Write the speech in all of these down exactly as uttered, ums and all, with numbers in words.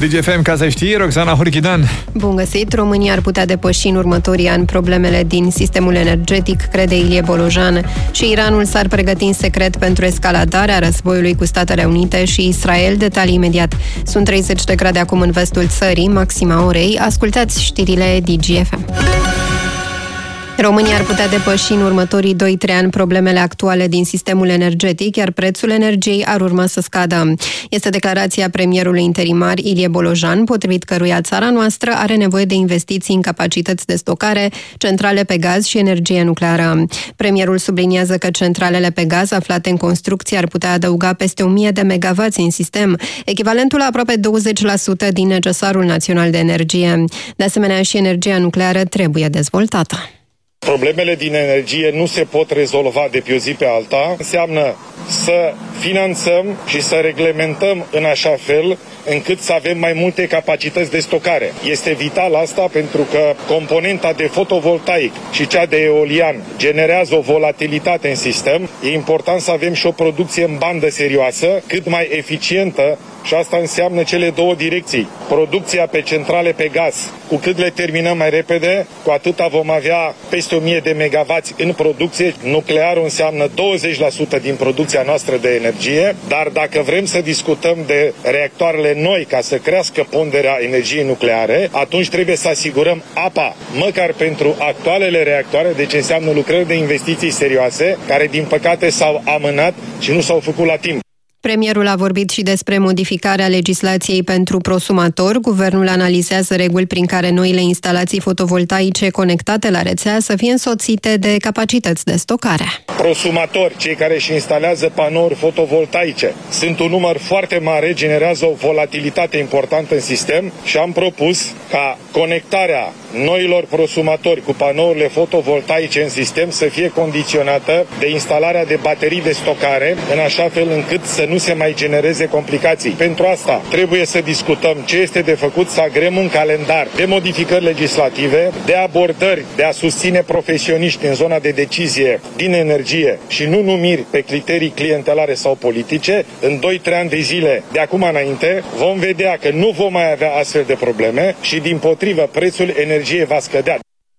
Digi F M, ca să știi, Roxana Horchidan. Bun găsit! România ar putea depăși în următorii ani problemele din sistemul energetic, crede Ilie Bolojan, și Iranul s-ar pregăti în secret pentru escaladarea războiului cu Statele Unite și Israel. Detalii imediat. Sunt treizeci de grade acum în vestul țării, maxima orei. Ascultați știrile Digi F M. România ar putea depăși în următorii doi trei ani problemele actuale din sistemul energetic, iar prețul energiei ar urma să scadă. Este declarația premierului interimar Ilie Bolojan, potrivit căruia țara noastră are nevoie de investiții în capacități de stocare, centrale pe gaz și energie nucleară. Premierul subliniază că centralele pe gaz aflate în construcție ar putea adăuga peste o mie de megavați în sistem, echivalentul la aproape douăzeci la sută din necesarul național de energie. De asemenea, și energia nucleară trebuie dezvoltată. Problemele din energie nu se pot rezolva de pe o zi pe alta. Înseamnă să finanțăm și să reglementăm în așa fel încât să avem mai multe capacități de stocare. Este vital asta pentru că componenta de fotovoltaic și cea de eolian generează o volatilitate în sistem. E important să avem și o producție în bandă serioasă, cât mai eficientă, și asta înseamnă cele două direcții. Producția pe centrale pe gaz. Cu cât le terminăm mai repede, cu atâta vom avea peste o mie de megavați în producție. Nuclearul înseamnă douăzeci la sută din producția noastră de energie, dar dacă vrem să discutăm de reactoarele noi ca să crească ponderea energiei nucleare, atunci trebuie să asigurăm apa, măcar pentru actualele reactoare, deci înseamnă lucrări de investiții serioase, care din păcate s-au amânat și nu s-au făcut la timp. Premierul a vorbit și despre modificarea legislației pentru prosumatori. Guvernul analizează reguli prin care noile instalații fotovoltaice conectate la rețea să fie însoțite de capacități de stocare. Prosumatori, cei care își instalează panouri fotovoltaice, sunt un număr foarte mare, generează o volatilitate importantă în sistem și am propus ca conectarea noilor prosumatori cu panourile fotovoltaice în sistem să fie condiționată de instalarea de baterii de stocare, în așa fel încât să nu se mai genereze complicații. Pentru asta trebuie să discutăm ce este de făcut, să agrem un calendar de modificări legislative, de abordări, de a susține profesioniști în zona de decizie din energie și nu numiri pe criterii clientelare sau politice. În doi trei ani de zile de acum înainte vom vedea că nu vom mai avea astfel de probleme și dimpotrivă prețul energiei va scădea.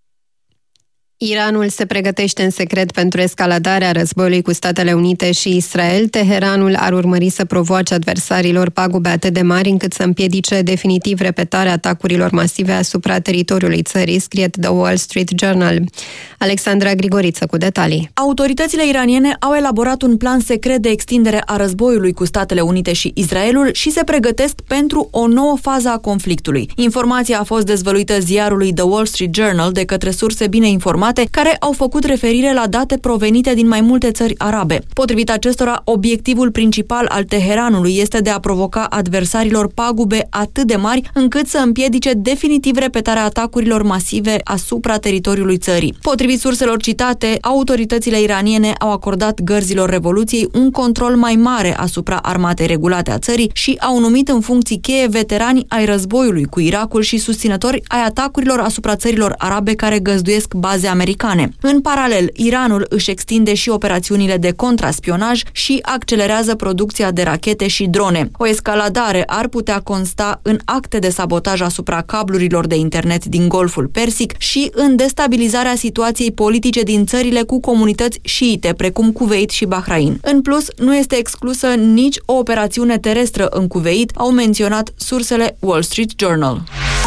Iranul se pregătește în secret pentru escaladarea războiului cu Statele Unite și Israel. Teheranul ar urmări să provoace adversarilor pagube atât de mari încât să împiedice definitiv repetarea atacurilor masive asupra teritoriului țării, scrie The Wall Street Journal. Alexandra Grigoriță cu detalii. Autoritățile iraniene au elaborat un plan secret de extindere a războiului cu Statele Unite și Israelul și se pregătesc pentru o nouă fază a conflictului. Informația a fost dezvăluită ziarului The Wall Street Journal de către surse bine informate care au făcut referire la date provenite din mai multe țări arabe. Potrivit acestora, obiectivul principal al Teheranului este de a provoca adversarilor pagube atât de mari încât să împiedice definitiv repetarea atacurilor masive asupra teritoriului țării. Potrivit surselor citate, autoritățile iraniene au acordat gărzilor Revoluției un control mai mare asupra armatei regulate a țării și au numit în funcții cheie veterani ai războiului cu Irakul și susținători ai atacurilor asupra țărilor arabe care găzduiesc baze americane. În paralel, Iranul își extinde și operațiunile de contraspionaj și accelerează producția de rachete și drone. O escaladare ar putea consta în acte de sabotaj asupra cablurilor de internet din Golful Persic și în destabilizarea situației politice din țările cu comunități șiite, precum Kuveit și Bahrain. În plus, nu este exclusă nici o operațiune terestră în Kuveit, au menționat sursele Wall Street Journal.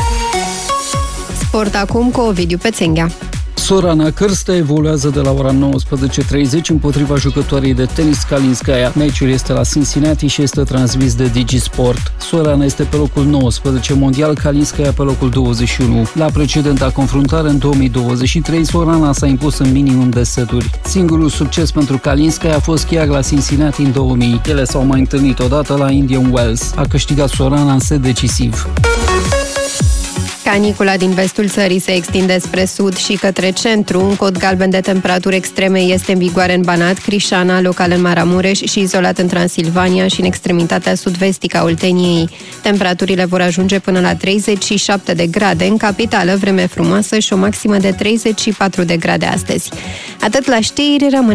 Sport acum cu Ovidiu Pețenghea. Sorana Cârstă evoluează de la ora nouăsprezece și treizeci împotriva jucătoarei de tenis Kalinskaya. Meciul este la Cincinnati și este transmis de Digi Sport. Sorana este pe locul nouăsprezece mondial, Kalinskaya pe locul douăzeci și unu. La precedenta confruntare, în două mii douăzeci și trei, Sorana s-a impus în minimum de seturi. Singurul succes pentru Kalinskaya a fost chiar la Cincinnati în două mii. Ele s-au mai întâlnit odată la Indian Wells. A câștigat Sorana în set decisiv. Canicula din vestul țării se extinde spre sud și către centru. Un cod galben de temperaturi extreme este în vigoare în Banat, Crișana, local în Maramureș și izolat în Transilvania și în extremitatea sud-vestică a Olteniei. Temperaturile vor ajunge până la treizeci și șapte de grade. În capitală, vreme frumoasă și o maximă de treizeci și patru de grade astăzi. Atât la știri, rămâne